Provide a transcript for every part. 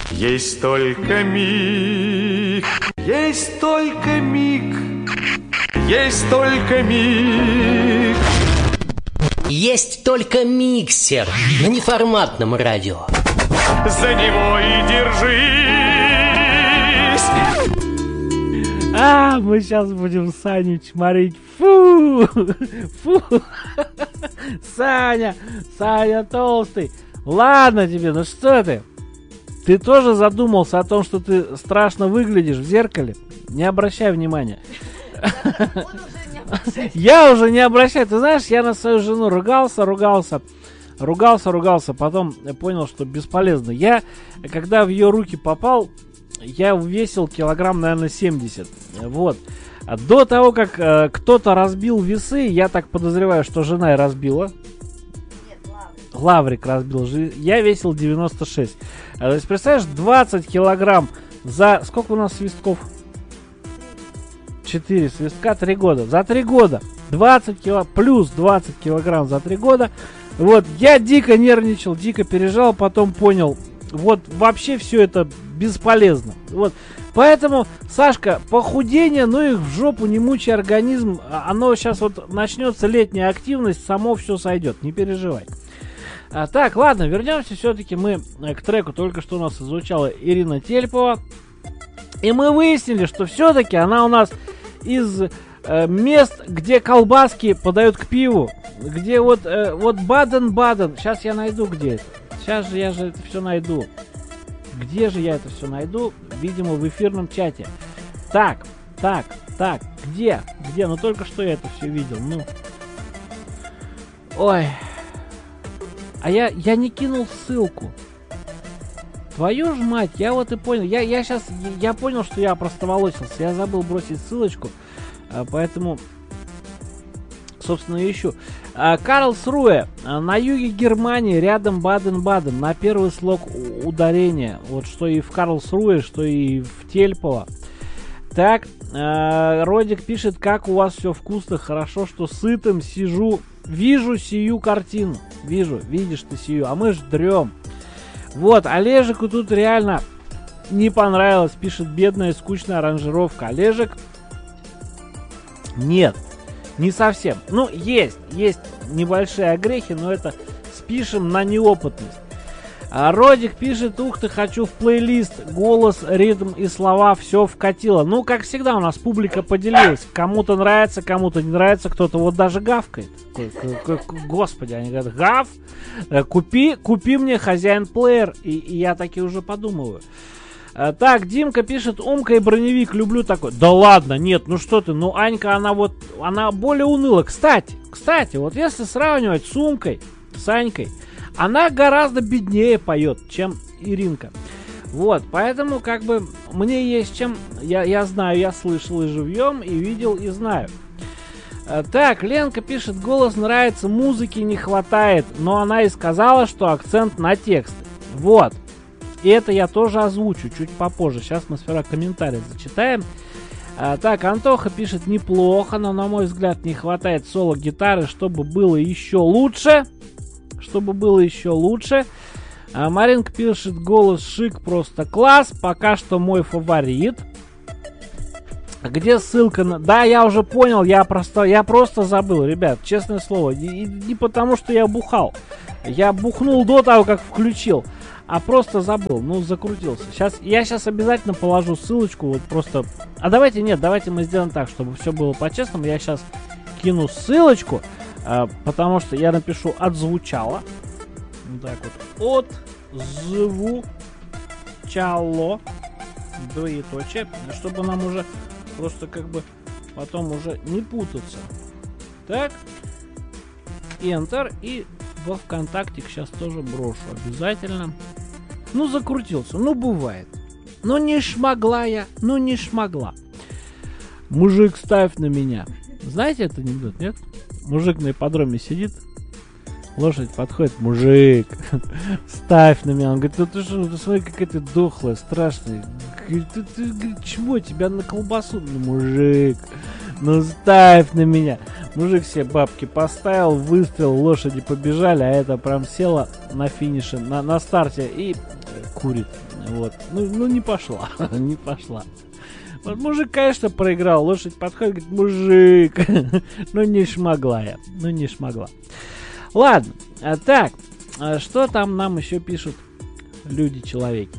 Есть только миг, есть только миг, есть только миг. Есть только миксер на неформатном радио. За него и держись. Мы сейчас будем Саню чморить. Фу! Фу! Саня толстый. Ладно тебе, ну что ты? Ты тоже задумался о том, что ты страшно выглядишь в зеркале? Не обращай внимания. Я уже не обращаю. Ты знаешь, я на свою жену ругался, потом понял, что бесполезно. Я, когда в ее руки попал, я весил килограмм, наверное, 70. Вот. До того, как кто-то разбил весы, я так подозреваю, что жена и разбила. Нет, Лаврик разбил. Я весил 96. То есть, представляешь, 20 килограмм за... Сколько у нас свистков? 4 свистка, 3 года. За 3 года 20 килограмм, плюс 20 килограмм за 3 года. Вот, я дико нервничал, дико переживал, потом понял, вот, вообще все это бесполезно. Вот, поэтому, Сашка, похудение, ну их в жопу, не мучай организм. Оно сейчас вот начнется летняя активность, само все сойдет, не переживай. Так, ладно, вернемся все-таки мы к треку. Только что у нас изучала Ирина Тельпова. И мы выяснили, что все-таки она у нас из мест, где колбаски подают к пиву. Где вот Баден-Баден. Сейчас я найду, где это. Сейчас же я же это все найду. Где же я это все найду? Видимо, в эфирном чате. Так. Где? Ну только что я это все видел. Ну. Ой. А я не кинул ссылку. Твою ж мать, я вот и понял. Я понял, что я простоволосился. Я забыл бросить ссылочку. Поэтому, собственно, ищу. Карлсруэ. На юге Германии, рядом Баден-Баден. На первый слог ударения. Вот что и в Карлсруэ, что и в Тельпово. Так, Родик пишет, как у вас все вкусно, хорошо, что сытым сижу. Вижу сию картину. Видишь ты сию. А мы ж дрем. Вот, Олежику тут реально не понравилось, пишет, бедная скучная аранжировка. Олежек, нет, не совсем. Ну, есть небольшие огрехи, но это спишем на неопытность. Родик пишет, ух ты, хочу в плейлист, голос, ритм и слова, все вкатило. Ну, как всегда, у нас публика поделилась. Кому-то нравится, кому-то не нравится, кто-то вот даже гавкает. Господи, они говорят, гав, купи мне, хозяин, плеер. И я таки уже подумываю. Так, Димка пишет, Умка и броневик, люблю такой. Да ладно, нет, ну что ты, ну Анька, она более уныла. Кстати, вот если сравнивать с Умкой, с Анькой, она гораздо беднее поет, чем Иринка. Вот, поэтому как бы мне есть чем... Я знаю, я слышал и живьем, и видел, и знаю. Так, Ленка пишет, голос нравится, музыки не хватает, но она и сказала, что акцент на текст. Вот. И это я тоже озвучу чуть попозже. Сейчас мы сперва комментарии зачитаем. Так, Антоха пишет, неплохо, но на мой взгляд не хватает соло-гитары, чтобы было еще лучше. Маринка пишет, голос шик, просто класс, пока что мой фаворит. Где ссылка на... Да, я уже понял, я просто забыл, ребят, честное слово. И не потому, что я бухал. Я бухнул до того, как включил, а просто забыл, закрутился. Я сейчас обязательно положу ссылочку, вот просто... давайте мы сделаем так, чтобы все было по-честному. Я сейчас кину ссылочку, потому что я напишу «отзвучало». Так вот. «Отзвучало». Двоеточие. Чтобы нам уже просто как бы потом уже не путаться. Так. Enter. И во ВКонтактик сейчас тоже брошу обязательно. Закрутился. Бывает. Не шмогла. Мужик, ставь на меня. Знаете этот анекдот, нет? Мужик на ипподроме сидит. Лошадь подходит, мужик, ставь на меня. Он говорит, ты что, ты смотри, какая ты дохлая, страшная. Ты чего, тебя на колбасу? Мужик, ставь на меня. Мужик себе бабки поставил, выстрел, лошади побежали, а это прям села на финише, на старте и курит. Вот. Ну не пошла. Не пошла. Вот мужик, конечно, проиграл. Лошадь подходит, говорит, мужик. Ну не шмогла я. Ну не шмогла. Ладно. Так. Что там нам еще пишут люди-человеки?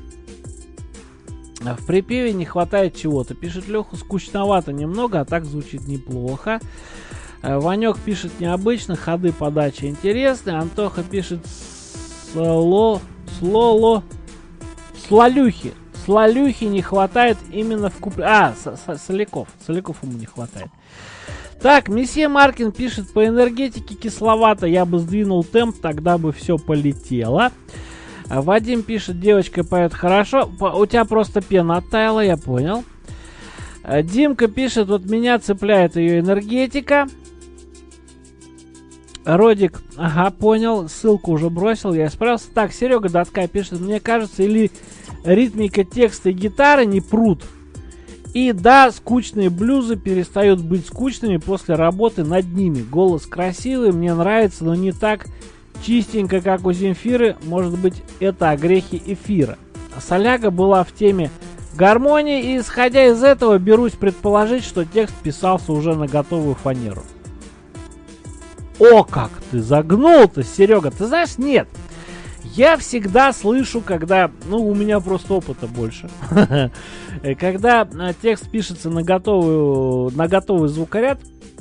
В припеве не хватает чего-то. Пишет Леха, скучновато немного, а так звучит неплохо. Ванек пишет необычно, ходы подачи интересные. Антоха пишет слалюхи. Слалюхи не хватает именно в купле... соляков. Соляков ему не хватает. Так, месье Маркин пишет, по энергетике кисловато, я бы сдвинул темп, тогда бы все полетело. Вадим пишет, девочка поет хорошо, у тебя просто пена оттаяла, я понял. Димка пишет, вот меня цепляет ее энергетика. Родик, ага, понял, ссылку уже бросил, я исправился. Так, Серега Доска пишет, мне кажется, или ритмика текста и гитары не прут. И да, скучные блюзы перестают быть скучными после работы над ними. Голос красивый, мне нравится, но не так чистенько, как у Земфиры. Может быть, это огрехи эфира. Соляга была в теме гармонии, и исходя из этого берусь предположить, что текст писался уже на готовую фанеру. О, как ты загнул-то, Серега. Ты знаешь, нет. Я всегда слышу, когда... Ну, у меня просто опыта больше. Когда текст пишется на готовый звукоряд,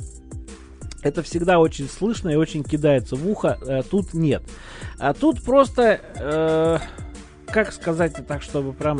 это всегда очень слышно и очень кидается в ухо. Тут нет. А тут просто... как сказать так, чтобы прям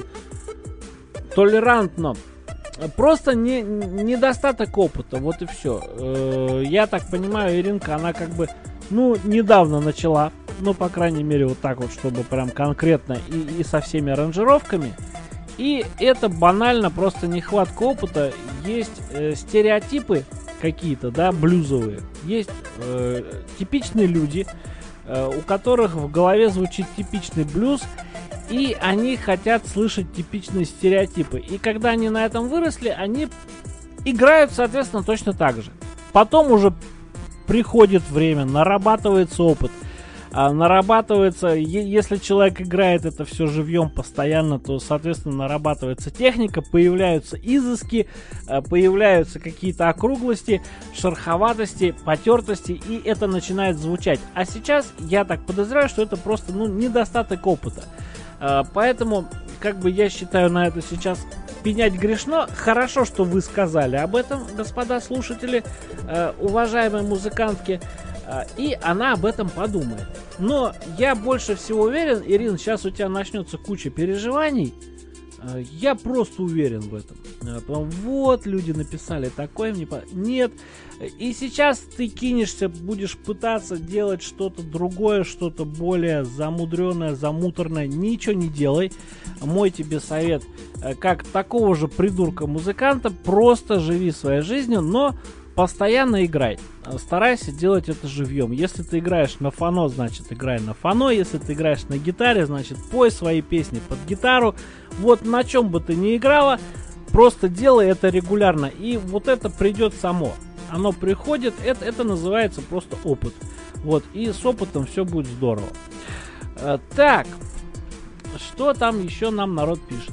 толерантно... Просто недостаток опыта, вот и все. Я так понимаю, Иринка, она как бы, недавно начала, по крайней мере, вот так вот, чтобы прям конкретно и со всеми аранжировками. И это банально просто нехватка опыта. Есть стереотипы какие-то, да, блюзовые. Есть типичные люди, у которых в голове звучит типичный блюз, и они хотят слышать типичные стереотипы. И когда они на этом выросли, они играют, соответственно, точно так же. Потом уже приходит время, нарабатывается опыт. Нарабатывается, если человек играет это все живьем постоянно, то, соответственно, нарабатывается техника, появляются изыски, появляются какие-то округлости, шероховатости, потертости, и это начинает звучать. А сейчас я так подозреваю, что это просто недостаток опыта. Поэтому, я считаю, на это сейчас пенять грешно. Хорошо, что вы сказали об этом, господа слушатели, уважаемые музыкантки, и она об этом подумает. Но я больше всего уверен, Ирина, сейчас у тебя начнется куча переживаний. Я просто уверен в этом. Вот, люди написали такое, нет. И сейчас ты кинешься, будешь пытаться делать что-то другое, что-то более замудренное, замуторное. Ничего не делай. Мой тебе совет, как такого же придурка-музыканта, просто живи своей жизнью, но постоянно играй. Старайся делать это живьем. Если ты играешь на фано, значит играй на фано. Если ты играешь на гитаре, значит пой свои песни под гитару. Вот на чем бы ты ни играла, просто делай это регулярно. И вот это придет само. Оно приходит, это называется просто опыт. Вот, и с опытом все будет здорово. Так, что там еще нам народ пишет?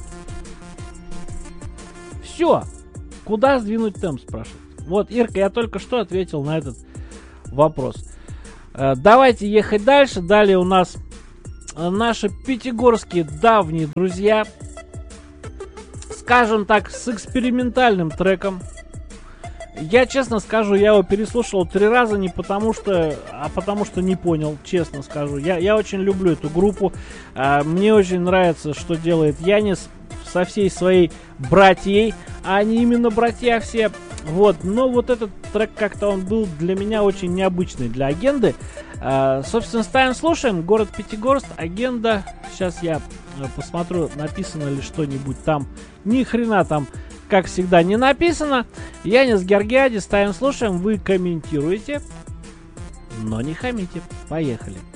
Все. Куда сдвинуть темп, спрашивают. Вот, Ирка, я только что ответил на этот вопрос. Давайте ехать дальше. Далее у нас наши пятигорские давние друзья. Скажем так, с экспериментальным треком. Я честно скажу, я его переслушал 3 раза не потому что, а потому что не понял, честно скажу. Я очень люблю эту группу. Мне очень нравится, что делает Янис со всей своей братьей. А они именно братья все. Вот, но вот этот трек как-то он был для меня очень необычный для Агенды. Собственно, ставим, слушаем. Город Пятигорск, Агенда. Сейчас я посмотрю, написано ли что-нибудь там. Ни хрена там, как всегда, не написано. Янис Георгиадис, ставим, слушаем. Вы комментируете, но не хамите. Поехали.